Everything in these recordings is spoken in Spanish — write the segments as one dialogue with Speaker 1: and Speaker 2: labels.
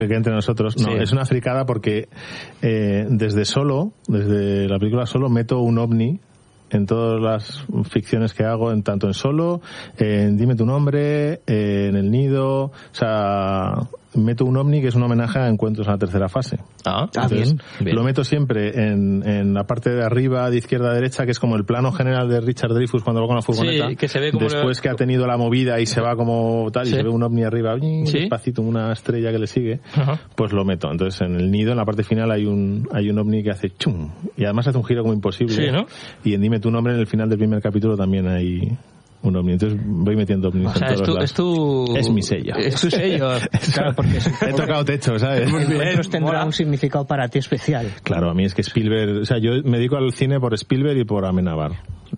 Speaker 1: que entre nosotros. No, es una fricada porque desde la película Solo, meto un ovni en todas las ficciones que hago, tanto en Solo, en Dime tu nombre, en El Nido, o sea, meto un ovni que es un homenaje a Encuentros en la tercera fase. Entonces, bien. Lo meto siempre en la parte de arriba, de izquierda a derecha, que es como el plano general de Richard Dreyfuss cuando va con la furgoneta.
Speaker 2: Sí, que se ve como
Speaker 1: después que ha tenido la movida y se va como tal, y se ve un ovni arriba, despacito, una estrella que le sigue, pues lo meto. Entonces, en El Nido, en la parte final, hay un ovni que hace chum, y además hace un giro como imposible.
Speaker 2: Sí, ¿no?
Speaker 1: Y en Dime tu nombre, en el final del primer capítulo, también hay un ovni. Entonces voy metiendo ovnis.
Speaker 2: O sea, es mi sello.
Speaker 3: Es tu sello. Claro, porque
Speaker 1: he tocado techo, ¿sabes?
Speaker 3: Encuentros tendrá un significado para ti especial.
Speaker 1: Claro, a mí es que Spielberg, o sea, yo me dedico al cine por Spielberg y por Amenábar.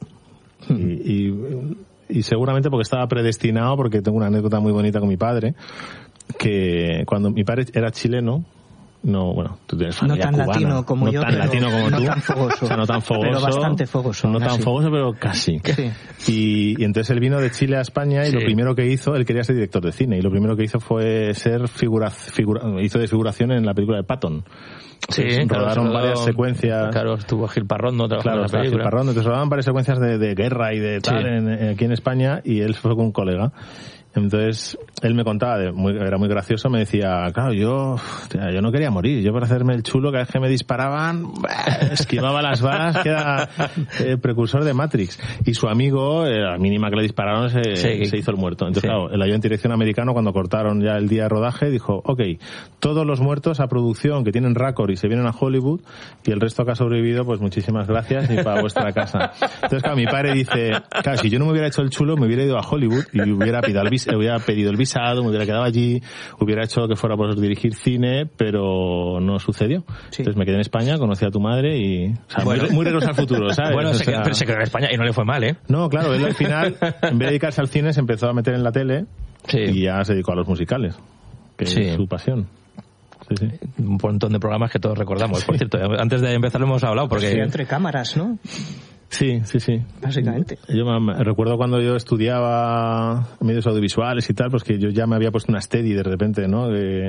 Speaker 1: Y seguramente porque estaba predestinado, porque tengo una anécdota muy bonita con mi padre, que cuando mi padre era chileno, no, bueno, tú tienes familia
Speaker 3: no tan
Speaker 1: cubana,
Speaker 3: latino como
Speaker 1: no
Speaker 3: yo,
Speaker 1: tan latino como
Speaker 3: no
Speaker 1: tú,
Speaker 3: tan fogoso,
Speaker 1: o sea, no tan fogoso,
Speaker 3: pero bastante fogoso,
Speaker 1: no tan fogoso, pero casi. Sí. Y entonces él vino de Chile a España y lo primero que hizo, él quería ser director de cine, y lo primero que hizo fue ser hizo de figuración en la película de Patton.
Speaker 2: Sí,
Speaker 1: rodaron varias secuencias.
Speaker 2: Claro, estuvo Gil Parrón, ¿no?
Speaker 1: Claro, Gil Parrón, entonces rodaban varias secuencias de guerra y de tal aquí en España, y él fue con un colega. Entonces, él me contaba, era muy gracioso, me decía, claro, yo no quería morir, yo para hacerme el chulo, cada vez que me disparaban, esquivaba las balas, que era precursor de Matrix. Y su amigo, la mínima que le dispararon, se hizo el muerto. Entonces, claro, el ayudante de dirección americano, cuando cortaron ya el día de rodaje, dijo, ok, todos los muertos a producción que tienen récord y se vienen a Hollywood, y el resto que ha sobrevivido, pues muchísimas gracias y para vuestra casa. Entonces, claro, mi padre dice, claro, si yo no me hubiera hecho el chulo, me hubiera ido a Hollywood y hubiera pedido el visado, me hubiera quedado allí, hubiera hecho lo que fuera por dirigir cine, pero no sucedió. Entonces me quedé en España, conocí a tu madre y... O sea, muy regreso al futuro, ¿sabes?
Speaker 2: Bueno, pero se quedó en España y no le fue mal, ¿eh?
Speaker 1: No, claro, él al final, en vez de dedicarse al cine, se empezó a meter en la tele y ya se dedicó a los musicales, que es su pasión. Sí.
Speaker 2: Un montón de programas que todos recordamos. Por cierto, antes de empezar lo hemos hablado porque...
Speaker 3: entre cámaras, ¿no?
Speaker 1: Sí.
Speaker 3: Básicamente.
Speaker 1: Yo me recuerdo cuando yo estudiaba medios audiovisuales y tal, pues que yo ya me había puesto una steady de repente, ¿no?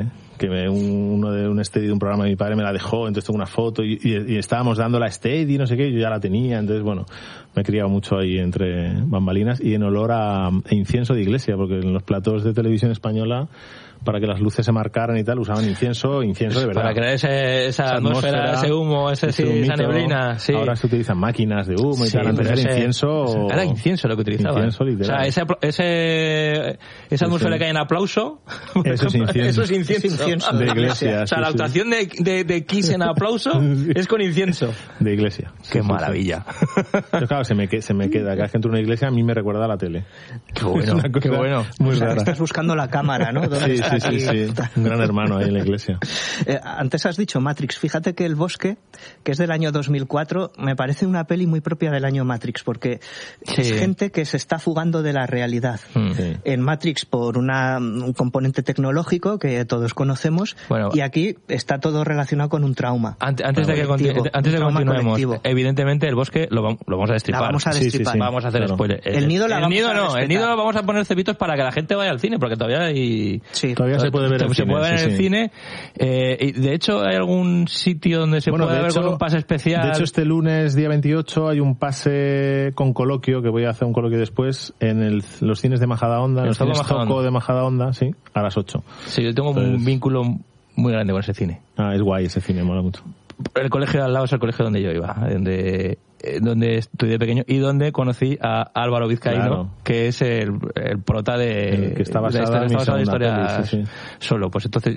Speaker 1: Un steady de un programa de mi padre me la dejó, entonces tengo una foto y estábamos dando la steady, no sé qué, yo ya la tenía, entonces bueno, me he criado mucho ahí entre bambalinas y en olor a incienso de iglesia, porque en los platós de televisión española, para que las luces se marcaran y tal, usaban incienso de verdad.
Speaker 2: Para crear esa atmósfera, ese humo, esa neblina. Sí.
Speaker 1: Ahora se utilizan máquinas de humo y tal. Antes era incienso.
Speaker 2: Era incienso lo que utilizaban.
Speaker 1: Incienso literal.
Speaker 2: O sea, esa atmósfera que hay en aplauso.
Speaker 1: Eso es incienso. De iglesia.
Speaker 2: O sea, la actuación de Kiss en aplauso es con incienso.
Speaker 1: De iglesia.
Speaker 2: Qué maravilla.
Speaker 1: Pero claro, se me queda. Cada vez que entro en una iglesia a mí me recuerda a la tele.
Speaker 2: Qué bueno.
Speaker 1: Muy rara.
Speaker 3: Estás buscando la cámara, ¿no?
Speaker 1: Sí. Un gran hermano ahí en la iglesia.
Speaker 3: Antes has dicho Matrix. Fíjate que El Bosque, que es del año 2004, me parece una peli muy propia del año Matrix, porque es gente que se está fugando de la realidad. En Matrix por un componente tecnológico que todos conocemos, y aquí está todo relacionado con un trauma.
Speaker 2: Antes de que continuemos, evidentemente El Bosque lo vamos a destripar.
Speaker 3: La vamos a destripar.
Speaker 2: Vamos a hacer spoiler.
Speaker 3: El Nido
Speaker 2: lo vamos a poner cebitos para que la gente vaya al cine, porque todavía hay...
Speaker 1: Todavía se puede ver
Speaker 2: en el cine. Y de hecho, ¿hay algún sitio donde se puede ver con un pase especial?
Speaker 1: De hecho, este lunes, día 28, hay un pase con coloquio, que voy a hacer un coloquio después, en los cines de Majadahonda, en los cines Toco de Majadahonda, a las 8.
Speaker 2: Sí, yo tengo un vínculo muy grande con ese cine.
Speaker 1: Es guay ese cine, mola mucho.
Speaker 2: El colegio de al lado es el colegio donde yo iba, donde estudié pequeño y donde conocí a Álvaro Vizcaíno, que es el prota de
Speaker 1: el que está basado en
Speaker 2: historias solo. Pues entonces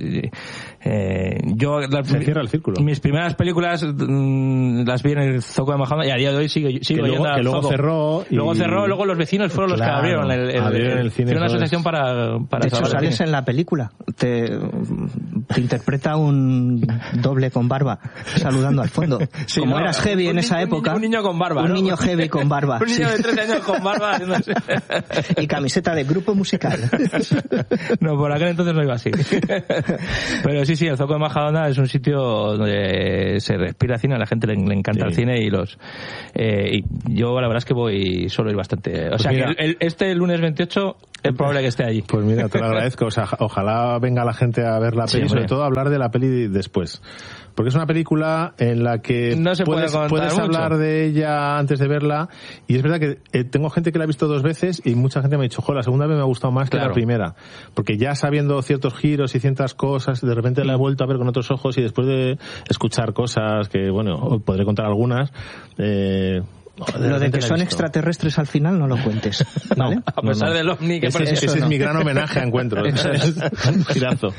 Speaker 2: yo
Speaker 1: se cierra el círculo.
Speaker 2: Mis primeras películas las vi en el Zoco de Majadahonda y a día de hoy sigo yendo al
Speaker 1: luego
Speaker 2: Zoco. Luego los vecinos fueron los que abrieron el cine. Fue una asociación para
Speaker 3: de hecho sales en la película, te interpreta un doble con barba saludando al fondo. Como eras heavy en esa época.
Speaker 2: Un niño con barba.
Speaker 3: Un niño heavy con barba.
Speaker 2: Un niño de 13 años con barba.
Speaker 3: Y camiseta de grupo musical.
Speaker 2: No, por aquel entonces no iba así. Pero sí, el Zoco de Majadahonda es un sitio donde se respira cine, a la gente le encanta el cine y y yo la verdad es que voy solo ir bastante. O sea, que este lunes 28 es probable que esté allí.
Speaker 1: Pues mira, te lo agradezco. O sea, ojalá venga la gente a ver la peli, sí, sobre todo a hablar de la peli después. Porque es una película en la que
Speaker 2: no se puedes
Speaker 1: hablar de ella antes de verla, y es verdad que tengo gente que la ha visto 2 veces y mucha gente me ha dicho, la segunda vez me ha gustado más que la primera, porque ya sabiendo ciertos giros y ciertas cosas, de repente la he vuelto a ver con otros ojos, y después de escuchar cosas que, bueno, podré contar algunas,
Speaker 3: lo de que son extraterrestres al final no lo cuentes, ¿vale?
Speaker 2: No, a pesar del ovni que
Speaker 1: ese es mi gran homenaje a Encuentros. Es un girazo.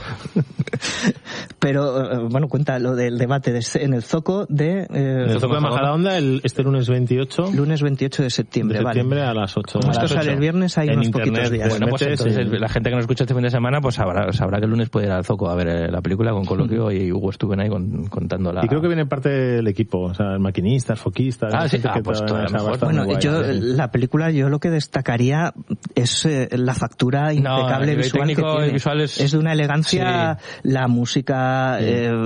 Speaker 3: Pero, bueno, cuenta lo del debate en el Zoco de...
Speaker 1: en el Zoco de Majadahonda, este lunes 28.
Speaker 3: Lunes 28 de septiembre,
Speaker 1: vale. A las 8.
Speaker 3: Como esto sale el viernes, hay en unos internet, poquitos días.
Speaker 2: Bueno, pues entonces la gente que nos escucha este fin de semana pues sabrá que el lunes puede ir al Zoco a ver la película con Coloquio, y Hugo estuvo ahí contándola.
Speaker 1: Y creo que viene parte del equipo, o sea, maquinistas, foquistas...
Speaker 3: pues bueno, la película, yo lo que destacaría es la factura impecable visual que tiene.
Speaker 2: Visual
Speaker 3: es de una elegancia, la música,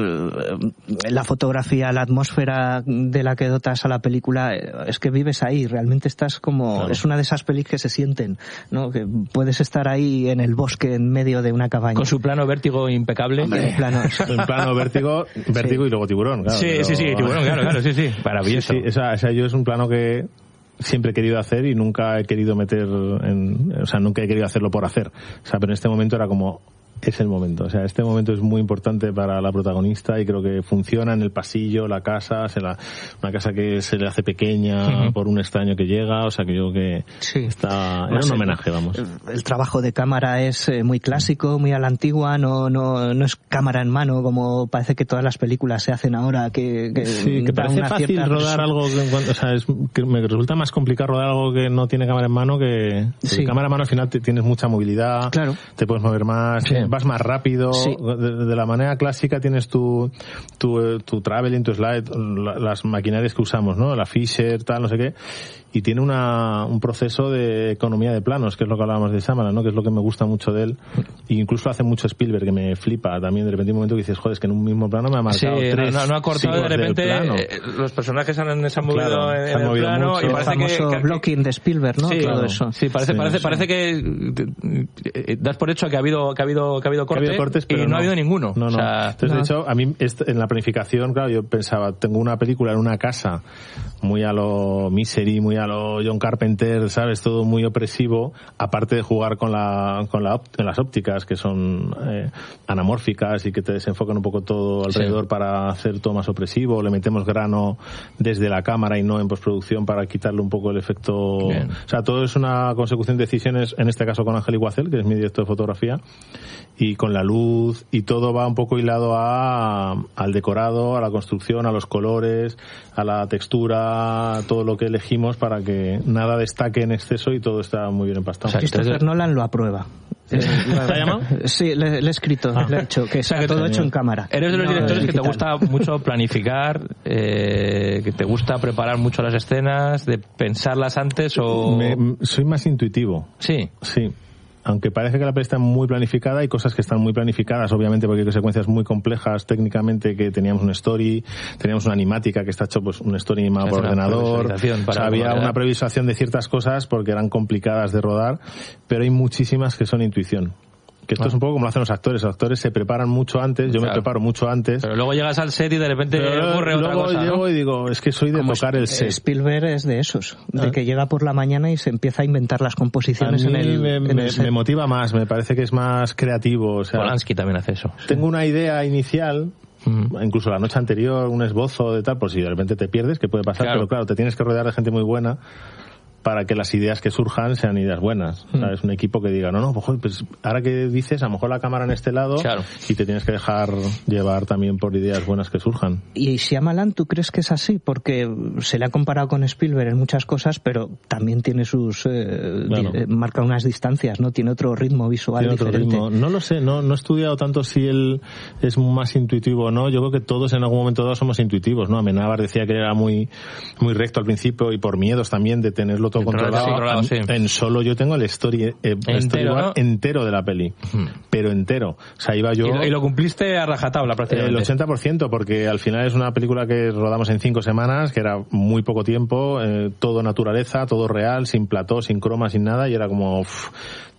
Speaker 3: la fotografía, la atmósfera de la que dotas a la película, es que vives ahí, realmente estás como... Claro. Es una de esas pelis que se sienten, ¿no? Que puedes estar ahí en el bosque en medio de una cabaña.
Speaker 2: Con su plano vértigo impecable.
Speaker 3: Hombre,
Speaker 1: en plano vértigo sí. Y luego tiburón, claro.
Speaker 2: Sí, pero... sí, tiburón, claro, sí. Maravilloso.
Speaker 1: Sí, esa yo es un plano que siempre he querido hacer y nunca he querido nunca he querido hacerlo por hacer. O sea, pero en este momento era como... Es el momento, o sea, este momento es muy importante para la protagonista, y creo que funciona en el pasillo, la casa, una casa que se le hace pequeña por un extraño que llega, o sea, que yo creo que era un homenaje, vamos.
Speaker 3: El trabajo de cámara es muy clásico, muy a la antigua, no es cámara en mano como parece que todas las películas se hacen ahora, que
Speaker 1: parece fácil rodar algo, o sea, que me resulta más complicado rodar algo que no tiene cámara en mano, que cámara en mano al final tienes mucha movilidad, claro. Te puedes mover más, vas más rápido, de la manera clásica tienes tu traveling, tu slide, las maquinarias que usamos, ¿no? La Fisher, tal, no sé qué, y tiene un proceso de economía de planos, que es lo que hablábamos de Shyamalan, ¿no? Que es lo que me gusta mucho de él, e incluso hace mucho Spielberg, que me flipa también, de repente un momento que dices, joder, es que en un mismo plano me ha marcado tres
Speaker 2: no ha cortado de repente, los personajes se han movido en el plano, mucho.
Speaker 3: Y parece que blocking de Spielberg, ¿no? Todo eso.
Speaker 2: Sí, parece que das por hecho que ha habido cortes, pero no ha habido ninguno.
Speaker 1: No. O sea, entonces, de hecho, a mí en la planificación, claro, yo pensaba, tengo una película en una casa muy a lo Misery, muy a lo John Carpenter, ¿sabes? Todo muy opresivo, aparte de jugar con las ópticas, que son anamórficas y que te desenfocan un poco todo alrededor para hacer todo más opresivo. Le metemos grano desde la cámara y no en postproducción para quitarle un poco el efecto. Bien. O sea, todo es una consecución de decisiones, en este caso con Ángel Iguacel, que es mi director de fotografía, y con la luz, y todo va un poco hilado al decorado, a la construcción, a los colores, a la textura, a todo lo que elegimos para que nada destaque en exceso y todo está muy bien empastado.
Speaker 3: O sea, Christopher Nolan lo aprueba.
Speaker 1: ¿Te ha llamado?
Speaker 3: Sí, le he escrito, le he hecho, que está todo hecho en cámara.
Speaker 2: Eres de los directores que te gusta mucho planificar, que te gusta preparar mucho las escenas, de pensarlas antes, o...
Speaker 1: Soy más intuitivo.
Speaker 2: Sí.
Speaker 1: Aunque parece que la peli está muy planificada, hay cosas que están muy planificadas, obviamente, porque hay secuencias muy complejas técnicamente, que teníamos una story, teníamos una animática que está hecho, pues, un story animado por ordenador. O sea, había una previsualización de ciertas cosas porque eran complicadas de rodar, pero hay muchísimas que son intuición. Que esto es un poco como lo hacen los actores se preparan mucho antes, yo me preparo mucho antes.
Speaker 2: Pero luego llegas al set y de repente ocurre otra cosa, ¿no?
Speaker 1: Llego y digo, es que soy de como tocar el set.
Speaker 3: Spielberg es de esos, de que llega por la mañana y se empieza a inventar las composiciones en el set.
Speaker 1: Me motiva más, me parece que es más creativo. O sea,
Speaker 2: Polanski también hace eso.
Speaker 1: Tengo una idea inicial, incluso la noche anterior, un esbozo de tal, por si de repente te pierdes, que puede pasar, pero claro, te tienes que rodear de gente muy buena para que las ideas que surjan sean ideas buenas. ¿Sabes? Un equipo que diga, no, pues ahora que dices, a lo mejor la cámara en este lado, y te tienes que dejar llevar también por ideas buenas que surjan.
Speaker 3: ¿Y Shyamalan, tú crees que es así? Porque se le ha comparado con Spielberg en muchas cosas, pero también tiene sus... marca unas distancias, ¿no? Tiene otro ritmo visual diferente.
Speaker 1: No lo sé, no he estudiado tanto si él es más intuitivo o no. Yo creo que todos en algún momento dado somos intuitivos, ¿no? Amenábar decía que era muy, muy recto al principio, y por miedos también de tenerlo todo controlado.
Speaker 2: Sí.
Speaker 1: En Solo yo tengo el entero de la peli, pero entero. O sea, iba yo...
Speaker 2: Y lo cumpliste a rajatabla prácticamente.
Speaker 1: El 80%, porque al final es una película que rodamos en 5 semanas, que era muy poco tiempo, todo naturaleza, todo real, sin plató, sin croma, sin nada, y era como...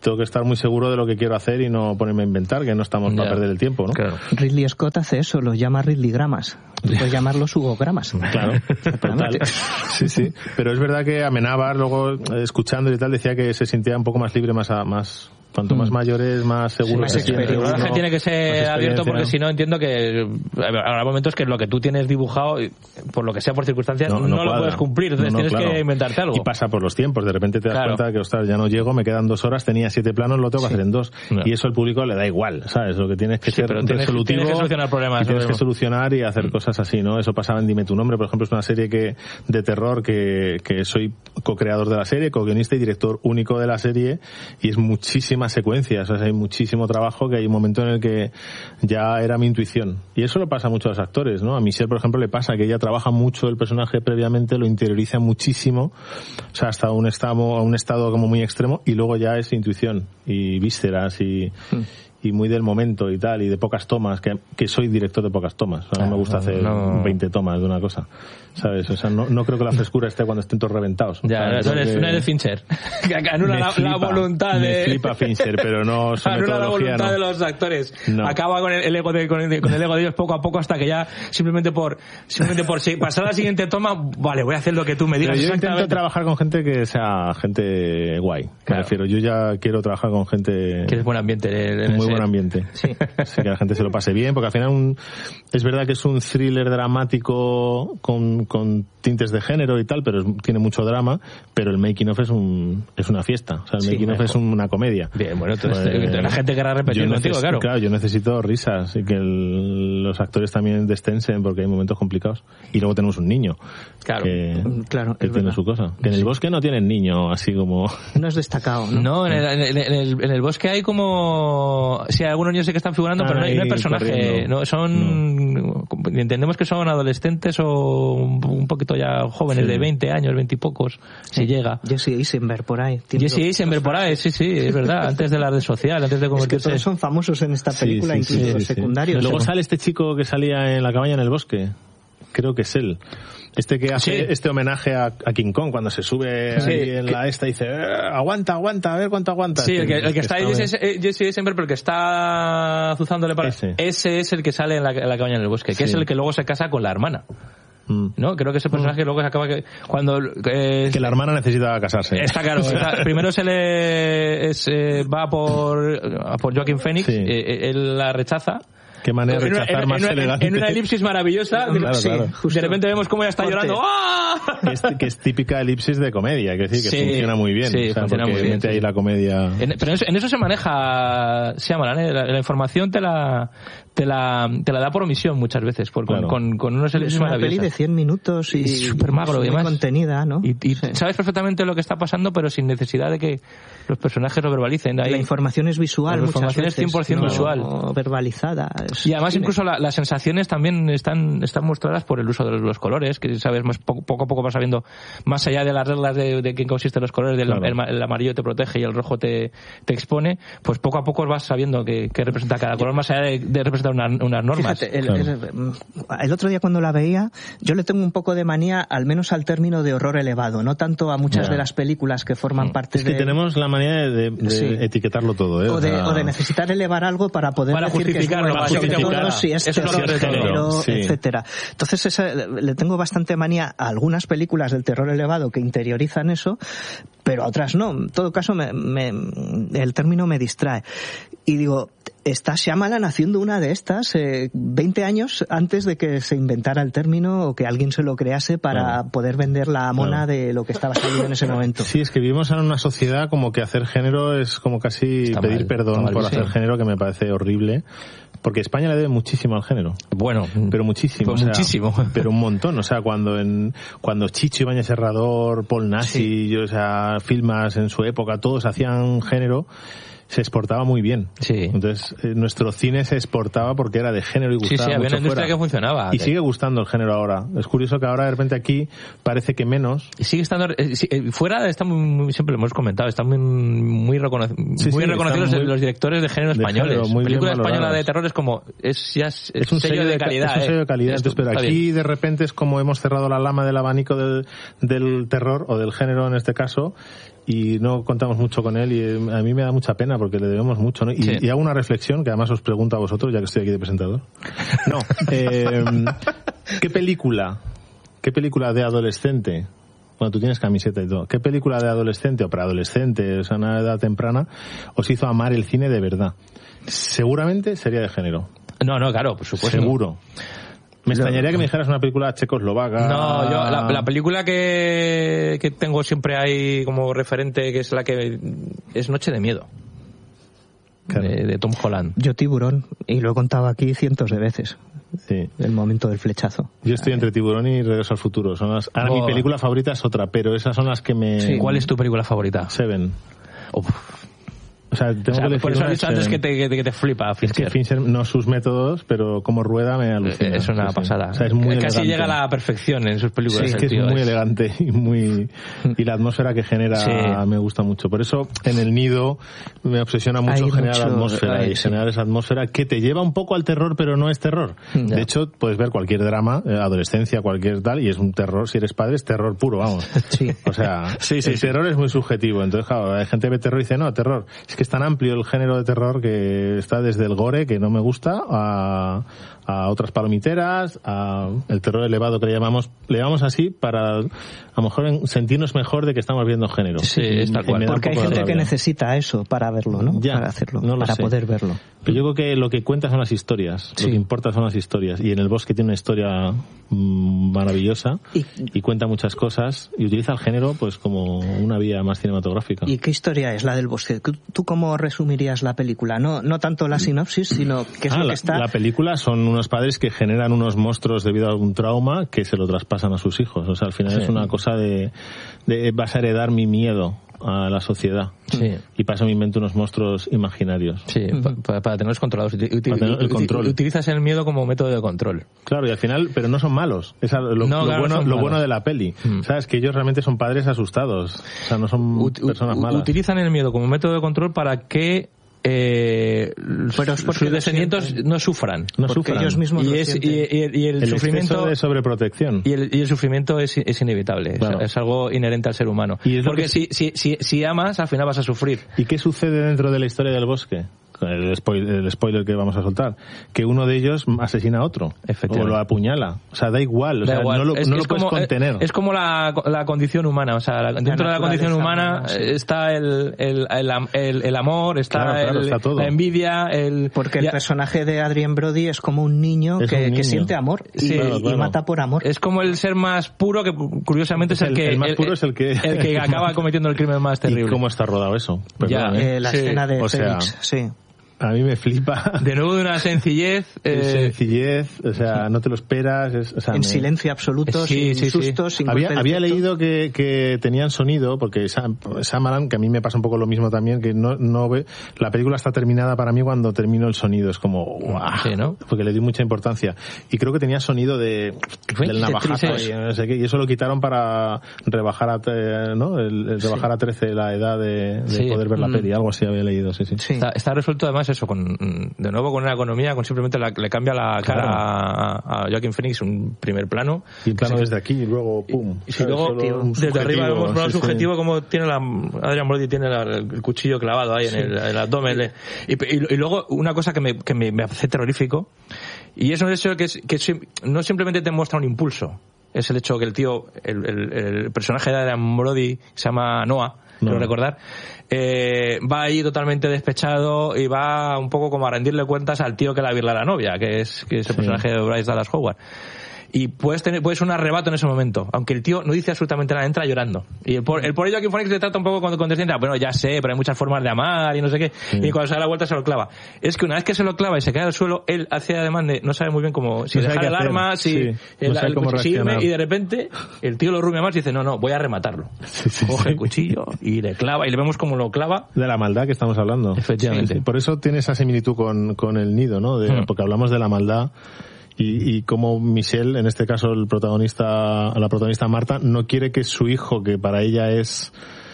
Speaker 1: tengo que estar muy seguro de lo que quiero hacer y no ponerme a inventar, que no estamos para perder el tiempo, ¿no?
Speaker 3: Claro. Ridley Scott hace eso, los llama Ridley Gramas. Puedes llamarlos Hugogramas.
Speaker 1: Claro, total. Sí. Pero es verdad que Amenábar, luego escuchando y tal, decía que se sentía un poco más libre, más cuanto más mayores, más seguro se siente.
Speaker 2: Tiene que ser abierto, porque si no entiendo que habrá momentos que lo que tú tienes dibujado, por lo que sea, por circunstancias, no lo puedes cumplir, entonces tienes que inventarte algo.
Speaker 1: Y pasa por los tiempos, de repente te das cuenta de que, ostras, ya no llego, me quedan 2 horas, tenía 7 planos, lo tengo que hacer en 2. Y eso al público le da igual, ¿sabes? Lo que tienes que ser resolutivo.
Speaker 2: Tienes que solucionar problemas.
Speaker 1: Tienes que solucionar y hacer cosas así, ¿no? Eso pasaba en Dime tu nombre, por ejemplo, es una serie de terror que soy co-creador de la serie, co-guionista y director único de la serie, y es muchísimas secuencias, o sea, hay muchísimo trabajo, que hay un momento en el que ya era mi intuición. Y eso lo pasa mucho a los actores, ¿no? A Michelle, por ejemplo, le pasa que ella trabaja mucho el personaje previamente, lo interioriza muchísimo, o sea, hasta un estado como muy extremo, y luego ya es intuición y vísceras y muy del momento y tal, y de pocas tomas, que soy director de pocas tomas. O sea, no me gusta hacer 20 tomas de una cosa, ¿sabes? O sea, no creo que la frescura esté cuando estén todos reventados.
Speaker 2: Ya, no eres Fincher. Que anula la voluntad de...
Speaker 1: Me flipa Fincher, pero no su
Speaker 2: anula la voluntad,
Speaker 1: ¿no?
Speaker 2: de los actores.
Speaker 1: No.
Speaker 2: Acaba con el ego de ellos poco a poco, hasta que ya simplemente por pasar a la siguiente toma, vale, voy a hacer lo que tú me digas.
Speaker 1: Pero yo intento trabajar con gente que sea gente guay. Me refiero, yo ya quiero trabajar con gente...
Speaker 2: Que es buen ambiente.
Speaker 1: Muy buen ambiente. Sí. Que la gente se lo pase bien, porque al final es verdad que es un thriller dramático con tintes de género y tal, pero tiene mucho drama, pero el making of es una fiesta. O sea, el making of es una comedia.
Speaker 2: Bien, bueno, entonces la gente querrá repetir contigo, claro.
Speaker 1: Claro, yo necesito risas y que los actores también destensen, porque hay momentos complicados. Y luego tenemos un niño.
Speaker 2: Claro.
Speaker 1: Que tiene su cosa. Que en el bosque no tienen niño, así como...
Speaker 3: No es destacado, ¿no?
Speaker 2: No, en el bosque hay como... Sí, hay algunos niños que están figurando, pero no hay personaje. No, entendemos que son adolescentes o un poquito ya jóvenes, de 20 años, 20 y pocos, si llega.
Speaker 3: Jesse Eisenberg por ahí.
Speaker 2: Jesse Eisenberg por ahí, sí, es verdad. Antes de la red social, antes de convertirse...
Speaker 3: Es que todos son famosos en esta película, incluso los secundarios.
Speaker 1: Luego sale este chico que salía en La cabaña en el bosque. Creo que es él. Que hace este homenaje a King Kong cuando se sube ahí en la esta y dice aguanta, a ver cuánto aguanta.
Speaker 2: Sí, el que está ahí es Jesse Eisenberg, pero el que está azuzándole para... Ese es el que sale en la cabaña en el bosque, que es el que luego se casa con la hermana. ¿No? Creo que ese personaje luego se acaba cuando
Speaker 1: que la hermana necesita casarse.
Speaker 2: Está claro. Primero va por Joaquin Phoenix, él la rechaza.
Speaker 1: Qué manera de rechazar más elegante.
Speaker 2: En una elipsis maravillosa, claro. De repente vemos cómo ella está llorando. ¡Ah!
Speaker 1: Que es típica elipsis de comedia, que funciona muy bien.
Speaker 2: Sí, funciona muy bien.
Speaker 1: Ahí la comedia.
Speaker 2: Pero en eso se maneja, la información te la da por omisión muchas veces, con unos elipsis maravillosas.
Speaker 3: Es una peli de 100 minutos y
Speaker 2: súper magro,
Speaker 3: muy
Speaker 2: además
Speaker 3: contenida, ¿no?
Speaker 2: Y sabes perfectamente lo que está pasando, pero sin necesidad de que los personajes lo verbalicen.
Speaker 3: La información es visual,
Speaker 2: la información es 100% visual.
Speaker 3: No verbalizada.
Speaker 2: Y además incluso las sensaciones también están mostradas por el uso de los colores, que sabes, poco a poco vas sabiendo, más allá de las reglas de qué consisten los colores, el amarillo te protege y el rojo te expone, pues poco a poco vas sabiendo qué representa cada color, más allá de representar unas normas.
Speaker 3: Fíjate, el otro día cuando la veía, yo le tengo un poco de manía, al menos al término de horror elevado, no tanto a muchas de las películas que forman parte de...
Speaker 1: Es que tenemos la manía de etiquetarlo todo, ¿eh?
Speaker 3: O de necesitar elevar algo para poder decir que es bueno, si es terror, etcétera. Entonces le tengo bastante manía a algunas películas del terror elevado que interiorizan eso, pero a otras no. En todo caso, el término me distrae. Y digo, está Shyamalan haciendo una de estas 20 años antes de que se inventara el término o que alguien se lo crease para poder vender la mona de lo que estaba saliendo en ese momento.
Speaker 1: Sí, es que vivimos en una sociedad como que hacer género es como casi está pedir perdón por hacer género, que me parece horrible. Porque España le debe muchísimo al género.
Speaker 2: Bueno,
Speaker 1: pero muchísimo.
Speaker 2: Pues muchísimo.
Speaker 1: Pero un montón. O sea, cuando Chicho Ibáñez Serrador, Paul Nassi, Filmas en su época, todos hacían género, se exportaba muy bien.
Speaker 2: Sí.
Speaker 1: Entonces, nuestro cine se exportaba porque era de género y gustaba
Speaker 2: había
Speaker 1: mucho
Speaker 2: una industria que funcionaba.
Speaker 1: Y sigue gustando el género ahora. Es curioso que ahora de repente aquí parece que menos.
Speaker 2: Y sigue estando... fuera está siempre lo hemos comentado, están muy reconocidos los directores de género españoles. Película española de terror es como... Es un sello de calidad.
Speaker 1: Es un sello de calidad. Entonces, pero aquí de repente es como hemos cerrado la lama del abanico del terror o del género en este caso, y no contamos mucho con él, y a mí me da mucha pena porque le debemos mucho, ¿no? Y hago una reflexión que además os pregunto a vosotros, ya que estoy aquí de presentador. No, ¿qué película de adolescente, cuando tú tienes camiseta y todo, qué película de adolescente o preadolescente, o sea, una edad temprana, os hizo amar el cine de verdad? Seguramente sería de género.
Speaker 2: No, claro, por supuesto.
Speaker 1: Seguro. Me extrañaría que me dijeras una película checoslovaca.
Speaker 2: No, yo la película que tengo siempre ahí como referente, que es la que es Noche de Miedo. Claro. De Tom Holland.
Speaker 3: Yo Tiburón, y lo he contado aquí cientos de veces.
Speaker 1: Sí.
Speaker 3: El momento del flechazo.
Speaker 1: Yo estoy entre Tiburón y Regreso al Futuro. Ahora mi película favorita es otra, pero esas son las que me...
Speaker 2: Sí. ¿Cuál es tu película favorita?
Speaker 1: Seven. O sea, tengo que
Speaker 2: por eso has dicho antes que te flipa Fincher.
Speaker 1: Es que Fincher, no sus métodos, pero como rueda me alucina.
Speaker 2: Es una pasada.
Speaker 1: O sea, es muy
Speaker 2: casi
Speaker 1: elegante.
Speaker 2: Llega a la perfección en sus películas.
Speaker 1: Sí, es que es muy elegante y la atmósfera que genera me gusta mucho. Por eso en El Nido me obsesiona mucho generar atmósfera y generar esa atmósfera que te lleva un poco al terror, pero no es terror. De hecho, puedes ver cualquier drama, adolescencia, cualquier tal, y es un terror. Si eres padre, es terror puro, vamos.
Speaker 3: Sí.
Speaker 1: O sea, el terror es muy subjetivo. Entonces, claro, hay gente que ve terror y dice, no, terror. Es que es tan amplio el género de terror que está desde el gore, que no me gusta, a otras palomiteras, a el terror elevado que le llamamos así para a lo mejor sentirnos mejor de que estamos viendo género.
Speaker 2: Sí, es tal cual.
Speaker 3: Porque hay gente que necesita eso para verlo, ¿no?
Speaker 1: Ya,
Speaker 3: para hacerlo,
Speaker 1: no
Speaker 3: para poder verlo.
Speaker 1: Pero yo creo que lo que cuenta son las historias, lo que importa son las historias, y En el bosque tiene una historia maravillosa y cuenta muchas cosas y utiliza el género pues como una vía más cinematográfica.
Speaker 3: ¿Y qué historia es la del bosque? ¿Tú cómo resumirías la película? No tanto la sinopsis, sino qué es lo que está...
Speaker 1: La película son unos padres que generan unos monstruos debido a algún trauma que se lo traspasan a sus hijos. O sea, al final es una cosa de vas a heredar mi miedo a la sociedad.
Speaker 2: Sí.
Speaker 1: Y para eso me invento unos monstruos imaginarios.
Speaker 2: Sí, para tenerlos controlados.
Speaker 1: El control.
Speaker 2: Utilizas el miedo como método de control.
Speaker 1: Claro, y al final, pero no son malos. Es lo bueno de la peli. ¿Sabes? Que ellos realmente son padres asustados. O sea, no son personas malas.
Speaker 2: Utilizan el miedo como método de control para que sus descendientes no sufran.
Speaker 3: Porque ellos mismos
Speaker 2: y el sufrimiento
Speaker 1: de sobreprotección.
Speaker 2: Y el sufrimiento es inevitable. Claro. Es algo inherente al ser humano. Porque si amas, al final vas a sufrir.
Speaker 1: ¿Y qué sucede dentro de la historia del bosque? El spoiler que vamos a soltar, que uno de ellos asesina a otro o lo apuñala, o sea, da igual, no lo puedes contener.
Speaker 2: Es como la condición humana, o sea, dentro de la condición humana está el amor, está la envidia,
Speaker 3: porque el personaje de Adrien Brody es como un niño que siente amor y mata por amor.
Speaker 2: Es como el ser más puro, que curiosamente es
Speaker 1: el más puro es el que
Speaker 2: acaba cometiendo el crimen más terrible.
Speaker 1: ¿Y cómo está rodado eso?
Speaker 3: La escena de Félix,
Speaker 1: a mí me flipa.
Speaker 2: De nuevo, de una sencillez.
Speaker 1: O sea, no te lo esperas.
Speaker 3: En silencio absoluto, sin sustos, sin golpe de
Speaker 1: Había
Speaker 3: efecto.
Speaker 1: leído que tenían sonido, porque Shyamalan, que a mí me pasa un poco lo mismo también, que no ve. La película está terminada para mí cuando termino el sonido. Es como, ¡guau! Sí, ¿no? Porque le di mucha importancia. Y creo que tenía sonido del navajazo y no sé qué. Y eso lo quitaron para rebajar a 13 la edad de poder ver la peli. Algo así había leído, sí.
Speaker 2: Está resuelto además eso, de nuevo con una economía, con simplemente le cambia la cara a Joaquin Phoenix un primer plano.
Speaker 1: Y un plano desde aquí y luego pum.
Speaker 2: Y luego desde arriba vemos un plano subjetivo como tiene Adrian Brody tiene el cuchillo clavado ahí en el abdomen. Y luego una cosa que me hace terrorífico, y eso es eso que no simplemente te muestra un impulso, es el hecho que el tío, el personaje de Adrian Brody, se llama Noah, quiero recordar, va ahí totalmente despechado y va un poco como a rendirle cuentas al tío que la virla la novia, que es el personaje de Bryce Dallas Howard. Y puedes un arrebato en ese momento, aunque el tío no dice absolutamente nada, entra llorando. Y el por ello aquí Phoenix le trata un poco condescendiente, bueno, ya sé, pero hay muchas formas de amar y no sé qué, y cuando se da la vuelta se lo clava. Es que una vez que se lo clava y se cae al suelo, él hace además de, no sabe muy bien cómo, si dejar el arma, si irme, y de repente el tío lo rumia más y dice, no, voy a rematarlo. Coge el cuchillo y le clava, y le vemos cómo lo clava.
Speaker 1: De la maldad que estamos hablando.
Speaker 2: Efectivamente.
Speaker 1: Sí. Por eso tiene esa similitud con El Nido, ¿no? Porque hablamos de la maldad. Y como Michelle, en este caso la protagonista Marta, no quiere que su hijo, que para ella es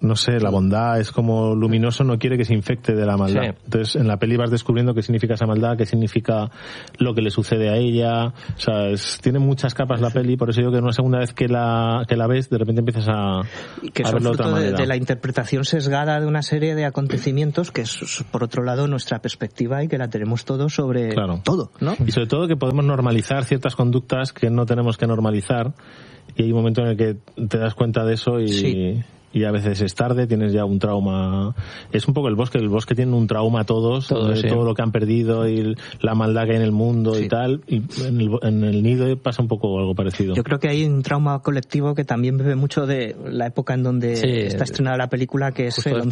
Speaker 1: no sé, la bondad es como luminoso, no quiere que se infecte de la maldad. Sí. Entonces en la peli vas descubriendo qué significa esa maldad, qué significa lo que le sucede a ella. O sea, tiene muchas capas la peli, por eso digo que una segunda vez que la ves, de repente empiezas a verlo de otra manera.
Speaker 3: De la interpretación sesgada de una serie de acontecimientos que es, por otro lado, nuestra perspectiva y que la tenemos todos sobre todo, ¿no?
Speaker 1: Y sobre todo que podemos normalizar ciertas conductas que no tenemos que normalizar, y hay un momento en el que te das cuenta de eso y a veces es tarde, tienes ya un trauma. Es un poco el bosque tiene un trauma todos, todo lo que han perdido y la maldad que hay en el mundo y tal, y en el nido pasa un poco algo parecido.
Speaker 3: Yo creo que hay un trauma colectivo que también bebe mucho de la época en donde está estrenada la película, que es el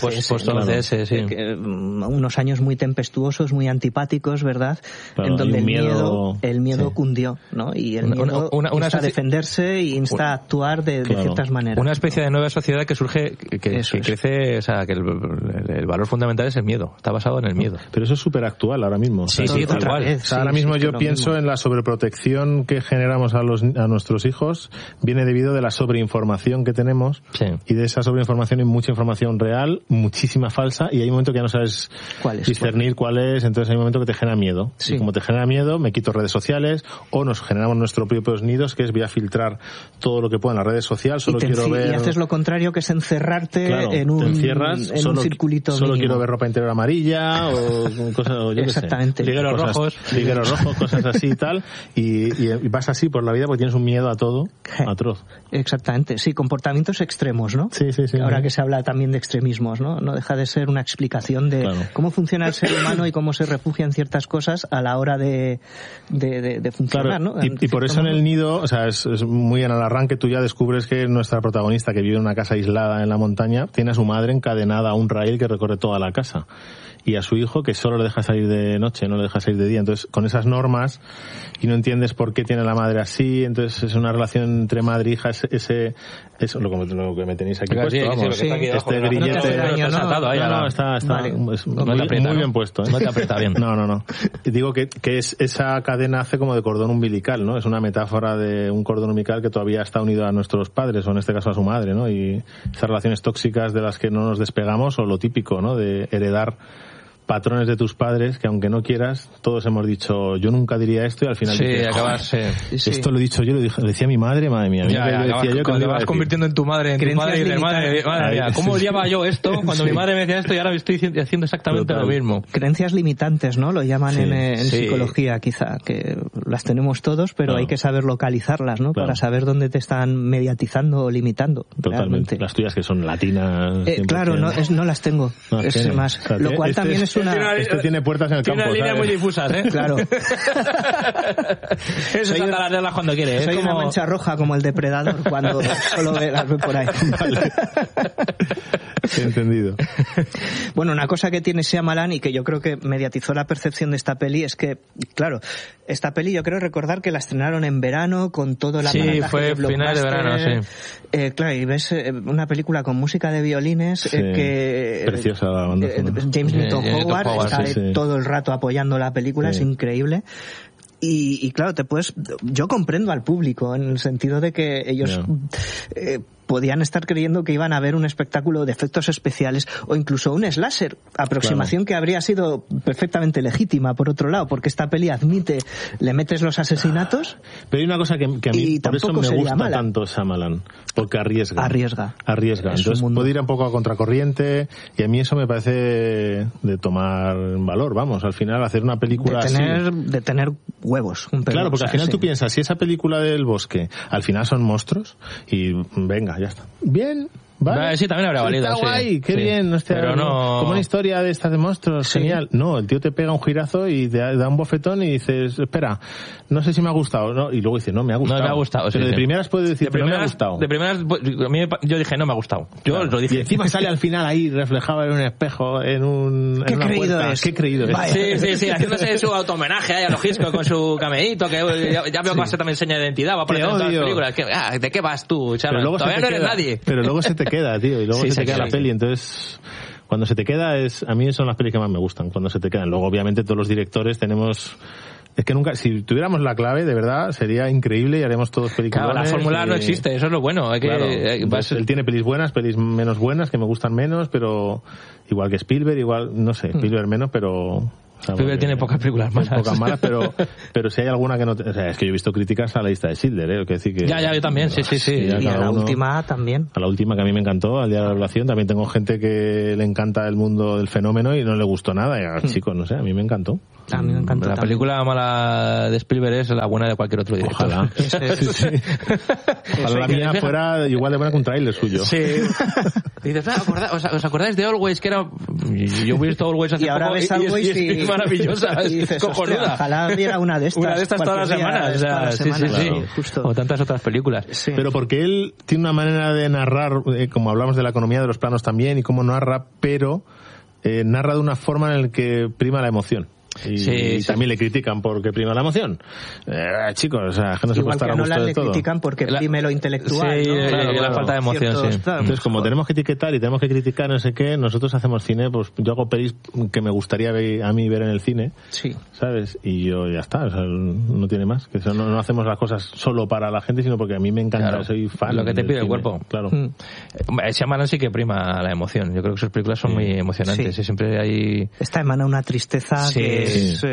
Speaker 3: 11S, unos años muy tempestuosos, muy antipáticos, ¿verdad? En donde el miedo cundió, ¿no? Y el miedo insta a defenderse y insta a actuar de ciertas maneras.
Speaker 2: Una especie de nueva sociedad que surge, que crece, o sea, que el valor fundamental es el miedo, está basado en el miedo.
Speaker 1: Pero eso es súper actual ahora mismo.
Speaker 2: Sí, tal cual.
Speaker 1: O sea, ahora mismo yo pienso en la sobreprotección que generamos a nuestros hijos, viene debido de la sobreinformación que tenemos, y de esa sobreinformación hay mucha información real, muchísima falsa, y hay un momento que ya no sabes discernir cuál es, entonces hay un momento que te genera miedo. Y como te genera miedo, me quito redes sociales, o nos generamos nuestros propios nidos, que es voy a filtrar todo lo que pueda en las redes sociales, solo quiero ver...
Speaker 3: Y haces lo contrario, que es encerrarte en un circulito
Speaker 1: solo
Speaker 3: mínimo.
Speaker 1: Quiero ver ropa interior amarilla o cosas, o yo
Speaker 3: exactamente,
Speaker 2: ligueros rojos,
Speaker 1: cosas así y tal, y vas así por la vida porque tienes un miedo a todo atroz.
Speaker 3: Exactamente, sí, comportamientos extremos, ¿no?
Speaker 1: Sí.
Speaker 3: Ahora que se habla también de extremismos, ¿no? No deja de ser una explicación de cómo funciona el ser humano y cómo se refugia en ciertas cosas a la hora de funcionar, ¿no?
Speaker 1: Y por eso en el nido, o sea, es muy en el arranque tú ya descubres que nuestra protagonista, que vive en una casa aislada en la montaña, tiene a su madre encadenada a un raíl que recorre toda la casa, y a su hijo que solo le deja salir de noche, no le deja salir de día. Entonces, con esas normas, y no entiendes por qué tiene la madre así, entonces es una relación entre madre e hija, eso lo que me tenéis aquí puesto, vamos, este grillete está muy bien puesto,
Speaker 2: no te aprieta bien.
Speaker 1: No. Digo que esa cadena hace como de cordón umbilical, ¿no? Es una metáfora de un cordón umbilical que todavía está unido a nuestros padres, o en este caso a su madre, ¿no? Y esas relaciones tóxicas de las que no nos despegamos, o lo típico, ¿no? De heredar patrones de tus padres que, aunque no quieras, todos hemos dicho yo nunca diría esto, y al final dices, esto lo he dicho yo, lo decía mi madre, madre mía.
Speaker 2: Cuando vas convirtiendo en tu madre, en tu madre y de madre mía, ¿cómo odiaba yo esto cuando mi madre me decía esto y ahora estoy haciendo exactamente lo mismo?
Speaker 3: Creencias limitantes, ¿no? Lo llaman en psicología, quizá, que las tenemos todos, pero hay que saber localizarlas, ¿no? Para saber dónde te están mediatizando o limitando.
Speaker 1: Totalmente. Realmente. Las tuyas, que son latinas.
Speaker 3: Claro, no las tengo. Es más, lo cual también es
Speaker 1: esto tiene puertas en el campo.
Speaker 2: Tiene líneas muy difusas, ¿eh?
Speaker 3: Claro.
Speaker 2: Eso salta las reglas cuando quiere.
Speaker 3: Soy una mancha roja como el depredador cuando solo las ve por ahí.
Speaker 1: Vale. He entendido.
Speaker 3: Bueno, una cosa que tiene Shyamalan y que yo creo que mediatizó la percepción de esta peli es que, claro, esta peli yo creo recordar que la estrenaron en verano con todo el aparataje de
Speaker 2: fue final de verano,
Speaker 3: claro, y ves una película con música de violines que...
Speaker 1: Preciosa la banda sonora.
Speaker 3: James Newton Howard está todo el rato apoyando la película, es increíble. Y claro, yo comprendo al público en el sentido de que ellos podían estar creyendo que iban a ver un espectáculo de efectos especiales o incluso un slasher, aproximación que habría sido perfectamente legítima, por otro lado, porque esta peli admite, le metes los asesinatos.
Speaker 1: Pero hay una cosa que a mí por eso me gusta tanto Shyamalan, porque arriesga. Entonces puede ir un poco a contracorriente, y a mí eso me parece de tomar valor, vamos, al final hacer una película
Speaker 3: de tener huevos.
Speaker 1: Claro, porque al final tú piensas, si esa película del bosque al final son monstruos, y venga, ya está. Bien, ¿vale?
Speaker 2: Sí, también habría valido.
Speaker 1: Está guay, qué bien.
Speaker 2: Pero no...
Speaker 1: Como una historia de estas de monstruos, genial. No, el tío te pega un girazo y te da un bofetón y dices, espera, no sé si me ha gustado, ¿no? Y luego dices, no, me ha gustado.
Speaker 2: No me ha gustado,
Speaker 1: pero de primeras puedes decir, pero no me ha gustado.
Speaker 2: De primeras, yo dije, no me ha gustado. Yo lo dije.
Speaker 1: Y encima sale al final ahí reflejado en un espejo, en una puerta. Qué creído es.
Speaker 2: Sí, haciéndose su automenaje ahí a Logisco con su cameíto, que ya veo que va a ser también seña de identidad, va a poner en todas las películas. ¿De qué vas tú, chaval? Todavía no eres nadie.
Speaker 1: Pero luego se te queda, tío, y luego se te queda la peli, entonces... Cuando se te queda a mí son las pelis que más me gustan, cuando se te quedan. Luego, obviamente, todos los directores tenemos Es que nunca, si tuviéramos la clave, de verdad, sería increíble y haremos todos películas.
Speaker 2: Claro, la fórmula no existe, eso es lo bueno.
Speaker 1: Él tiene pelis buenas, pelis menos buenas, que me gustan menos, pero igual que Spielberg, no sé, Spielberg menos, pero...
Speaker 2: Spielberg tiene pocas películas malas.
Speaker 1: Pocas malas, pero si hay alguna que no... O sea, es que yo he visto críticas a la lista de Schindler, que decir que...
Speaker 2: Ya, yo también, sí.
Speaker 3: Y a la última también.
Speaker 1: A la última, que a mí me encantó, al Día de la Revelación. También tengo gente que le encanta el mundo del fenómeno y no le gustó nada. Y chicos, no sé, a mí me encantó.
Speaker 3: A mí me encantó.
Speaker 2: La película mala de Spielberg es la buena de cualquier otro director.
Speaker 1: Ojalá. Sí. Ojalá la mía fuera igual de buena que un tráiler suyo.
Speaker 2: Sí. Dices, ¿os acordáis de Always? Que era... Yo he visto Always hace
Speaker 3: y ahora
Speaker 2: poco
Speaker 3: ves Always
Speaker 2: y es maravillosa, es cojonuda.
Speaker 3: Ojalá viera una de estas.
Speaker 2: Una de estas todas las semanas. O sea, sí.
Speaker 3: Claro. Justo.
Speaker 2: O tantas otras películas.
Speaker 3: Sí.
Speaker 1: Pero porque él tiene una manera de narrar, como hablamos de la economía de los planos también, y cómo narra, pero narra de una forma en la que prima la emoción. Y también le critican porque prima la emoción. Chicos, o sea, que no se puede estar a gusto de todo.
Speaker 3: Igual que a Nolan le critican porque prime lo intelectual.
Speaker 2: Sí,
Speaker 3: ¿no?
Speaker 2: claro. La falta de emoción, sí.
Speaker 1: Entonces, como tenemos que etiquetar y tenemos que criticar no sé qué, nosotros hacemos cine, pues yo hago pelis que me gustaría a mí ver en el cine,
Speaker 3: sí,
Speaker 1: ¿sabes? Y yo ya está, o sea, no tiene más. Que no hacemos las cosas solo para la gente, sino porque a mí me encanta, claro, soy fan.
Speaker 2: Lo que te pide el cuerpo.
Speaker 1: Claro.
Speaker 2: Shyamalan sí que prima la emoción. Yo creo que sus películas son muy emocionantes.
Speaker 3: Sí.
Speaker 2: Y siempre hay...
Speaker 3: Esta emana una tristeza que